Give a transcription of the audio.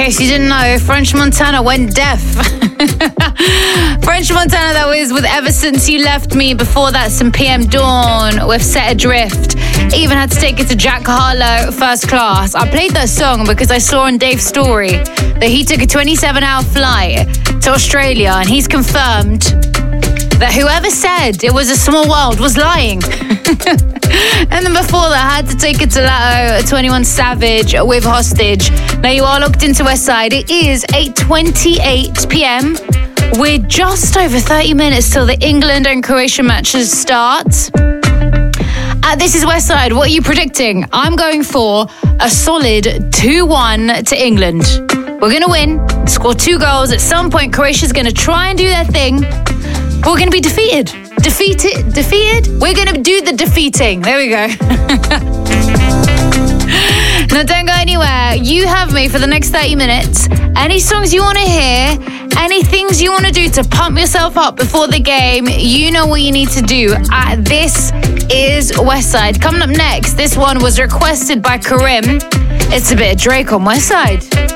case you didn't know, French Montana went deaf. French Montana, that was with Ever Since You Left Me. Before that, some PM Dawn with Set Adrift. Even had to take it to Jack Harlow, First Class. I played that song because I saw on Dave's story that he took a 27-hour flight to Australia, and he's confirmed that whoever said it was a small world was lying. And then before that, I had to take it to Latto, 21 Savage with Hostage. Now you are locked into Westside. It is 8:28 p.m. We're just over 30 minutes till the England and Croatia matches start. This is Westside. What are you predicting? I'm going for a solid 2-1 to England. We're going to win, score 2 goals. At some point, Croatia's going to try and do their thing. But we're going to be defeated. Defeated? We're going to do the defeating. There we go. Now, don't go anywhere. You have me for the next 30 minutes. Any songs you want to hear, any things you want to do to pump yourself up before the game, you know what you need to do. This is Westside. Coming up next, this one was requested by Karim. It's a bit of Drake on Westside.